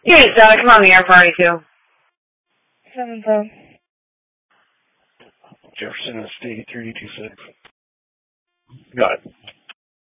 Hey, come on the air party too. 7-4. Jefferson Estate 3226. Got it.